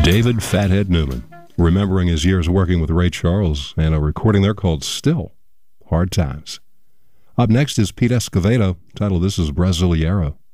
David Fathead Newman, remembering his years working with Ray Charles and a recording there called Still, Hard Times. Up next is Pete Escovedo, titled This is Brasileiro.